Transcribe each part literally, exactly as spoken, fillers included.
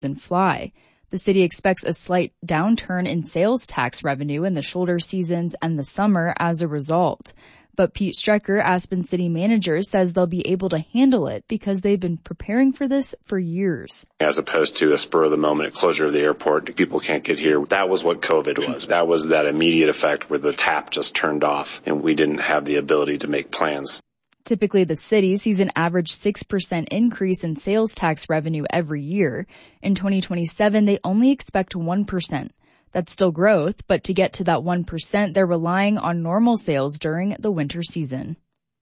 than fly. The city expects a slight downturn in sales tax revenue in the shoulder seasons and the summer as a result. But Pete Strecker, Aspen city manager, says they'll be able to handle it because they've been preparing for this for years. As opposed to a spur-of-the-moment closure of the airport, people can't get here. That was what COVID was. That was that immediate effect where the tap just turned off and we didn't have the ability to make plans. Typically, the city sees an average six percent increase in sales tax revenue every year. In twenty twenty-seven, they only expect one percent. That's still growth, but to get to that one percent, they're relying on normal sales during the winter season.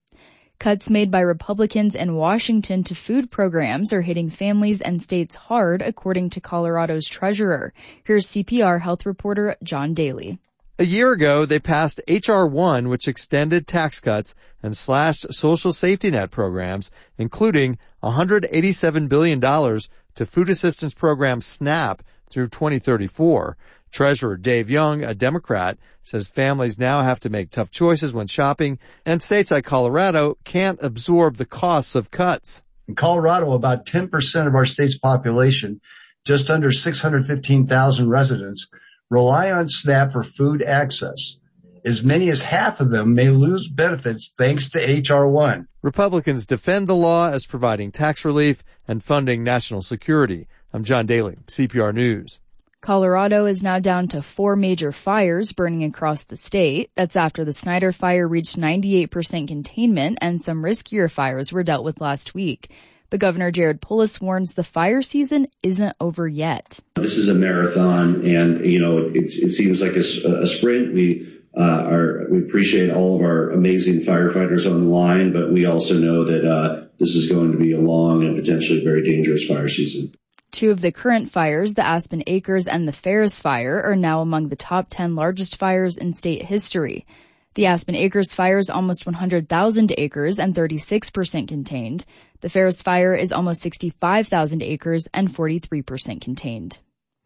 Cuts made by Republicans in Washington to food programs are hitting families and states hard, according to Colorado's treasurer. Here's C P R health reporter John Daly. A year ago, they passed H R one, which extended tax cuts and slashed social safety net programs, including one hundred eighty-seven billion dollars to food assistance program SNAP through twenty thirty-four. Treasurer Dave Young, a Democrat, says families now have to make tough choices when shopping, and states like Colorado can't absorb the costs of cuts. In Colorado, about ten percent of our state's population, just under six hundred fifteen thousand residents, rely on SNAP for food access. As many as half of them may lose benefits thanks to H R one. Republicans defend the law as providing tax relief and funding national security. I'm John Daly, C P R News. Colorado is now down to four major fires burning across the state. That's after the Snyder Fire reached ninety-eight percent containment and some riskier fires were dealt with last week. But Governor Jared Polis warns the fire season isn't over yet. This is a marathon, and, you know, it, it seems like a, a sprint. We uh, are we appreciate all of our amazing firefighters on the line, but we also know that uh, this is going to be a long and potentially very dangerous fire season. Two of the current fires, the Aspen Acres and the Ferris Fire, are now among the top ten largest fires in state history. The Aspen Acres fire is almost one hundred thousand acres and thirty-six percent contained. The Ferris Fire is almost sixty-five thousand acres and forty-three percent contained.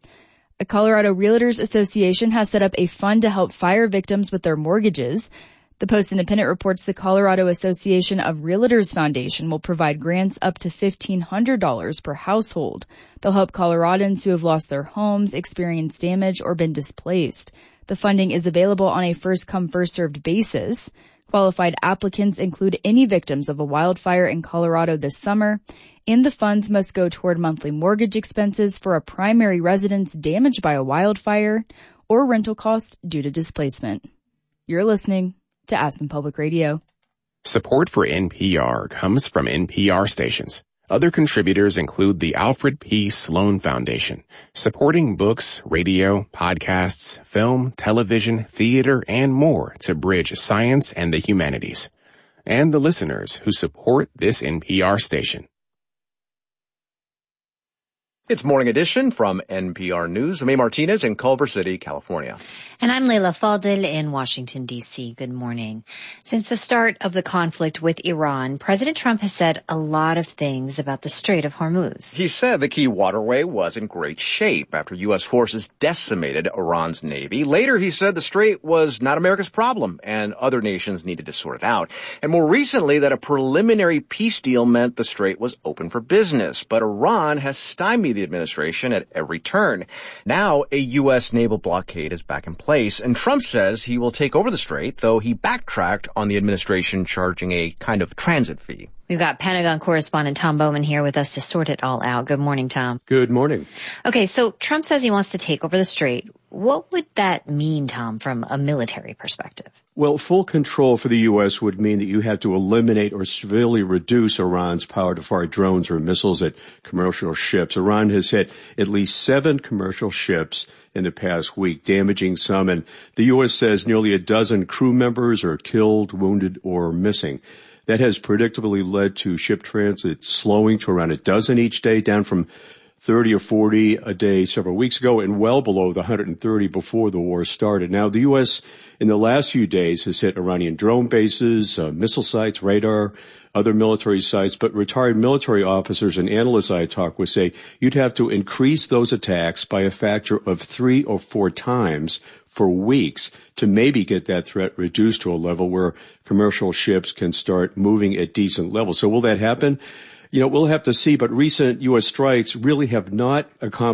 A Colorado Realtors Association has set up a fund to help fire victims with their mortgages. The Post-Independent reports the Colorado Association of Realtors Foundation will provide grants up to fifteen hundred dollars per household. They'll help Coloradans who have lost their homes, experienced damage, or been displaced. The funding is available on a first-come, first-served basis. Qualified applicants include any victims of a wildfire in Colorado this summer, and the funds must go toward monthly mortgage expenses for a primary residence damaged by a wildfire or rental costs due to displacement. You're listening to Aspen Public Radio. Support for N P R comes from N P R stations. Other contributors include the Alfred P. Sloan Foundation, supporting books, radio, podcasts, film, television, theater, and more to bridge science and the humanities. And the listeners who support this N P R station. It's Morning Edition from N P R News. I'm A. Martinez in Culver City, California. And I'm Leila Fadel in Washington, D C. Good morning. Since the start of the conflict with Iran, President Trump has said a lot of things about the Strait of Hormuz. He said the key waterway was in great shape after U S forces decimated Iran's navy. Later, he said the strait was not America's problem and other nations needed to sort it out. And more recently, that a preliminary peace deal meant the strait was open for business. But Iran has stymied the administration at every turn. Now, a U S naval blockade is back in place, and Trump says he will take over the strait, though he backtracked on the administration charging a kind of transit fee. We've got Pentagon correspondent Tom Bowman here with us to sort it all out. Good morning, Tom. Good morning. Okay, so Trump says he wants to take over the strait. What would that mean, Tom, from a military perspective? Well, full control for the U S would mean that you have to eliminate or severely reduce Iran's power to fire drones or missiles at commercial ships. Iran has hit at least seven commercial ships in the past week, damaging some, and the U S says nearly a dozen crew members are killed, wounded, or missing. That has predictably led to ship transit slowing to around a dozen each day, down from thirty or forty a day several weeks ago, and well below the one hundred thirty before the war started. Now, the U S in the last few days has hit Iranian drone bases, uh, missile sites, radar, other military sites, but retired military officers and analysts I talk with say you'd have to increase those attacks by a factor of three or four times for weeks to maybe get that threat reduced to a level where commercial ships can start moving at decent levels. So will that happen? You know, we'll have to see, but recent U S strikes really have not accomplished